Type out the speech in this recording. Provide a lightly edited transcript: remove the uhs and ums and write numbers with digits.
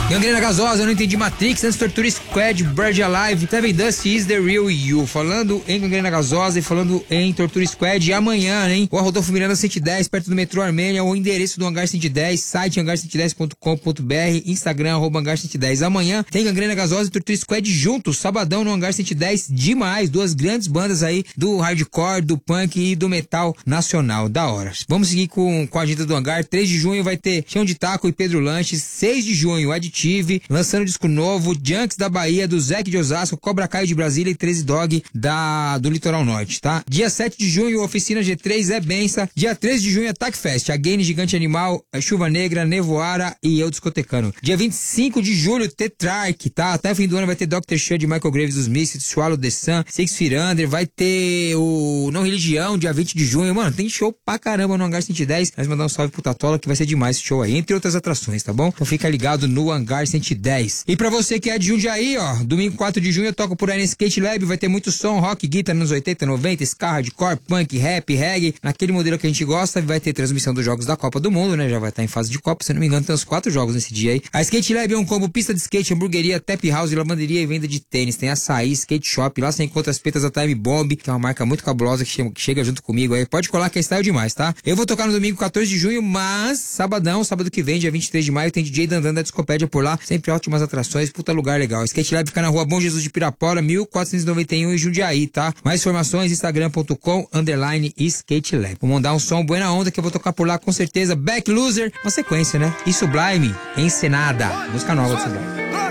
Gangrena Gasosa, eu não entendi Matrix, antes Torture Squad, Bird Alive, Seven Dust is the Real You. Falando em Gangrena Gasosa e falando em Torture Squad, amanhã, hein? O Rodolfo Miranda 110, perto do metrô Armênia, o endereço do Hangar 110, site hangar110.com.br, Instagram, Hangar 110. Amanhã tem Gangrena Gasosa e Torture Squad juntos, sabadão no Hangar 110, demais. Duas grandes bandas aí do hardcore, do punk e do metal nacional. Da hora. Vamos seguir com a agenda do Hangar. 3 de junho vai ter Chão de Taco e Pedro Lanches. 6 de junho, Additive, lançando disco novo, Junks da Bahia, do Zeke de Osasco, Cobra Kai de Brasília e 13 Dog do Litoral Norte, tá? Dia 7 de junho, Oficina G3 é benção. Dia 13 de junho, Attack Fest, Again, Gigante Animal, Chuva Negra, Nevoara e Eu Discotecano. Dia 25 de julho, Tetrarch, tá? Até o fim do ano vai ter Dr. Shun de Michael Graves dos Misfits, Swallow the Sun, Six Feet Under, vai ter o Não Religião, dia 20 de junho. Mano, tem show pra caramba no Hangar 110. Nós mandar um salve pro Tatola que vai ser demais esse show aí, entre outras atrações, tá bom? Então fica ligado no Hangar 110. E pra você que é de Jundiaí, ó, domingo 4 de junho eu toco por aí no Skate Lab, vai ter muito som, rock, guitarra nos 80, 90, ska, hardcore, punk, rap, reggae, naquele modelo que a gente gosta. Vai ter transmissão dos jogos da Copa do Mundo, né? Já vai estar em fase de Copa, se não me engano tem uns 4 jogos nesse dia aí. A Skate Lab é um combo pista de skate, hamburgueria, tap house, lavanderia e venda de tênis. Tem açaí, skate shop, lá você encontra as petas da Time Bomb, que é uma marca muito cabulosa que chega junto comigo aí. Pode colar que é style demais, tá? Eu vou tocar no domingo 14 de junho, mas sabadão, sábado que vem, dia 23 de maio, tem DJ Dandan da Discopédia por lá. Sempre ótimas atrações, puta lugar legal. Skate Lab fica na rua Bom Jesus de Pirapora, 1491 em Jundiaí, tá? Mais informações, instagram.com/Skate Lab. Vou mandar um som Buena Onda que eu vou tocar por lá com certeza. Back Loser, uma sequência, né? E Sublime, Ensenada. Música nova do Sublime.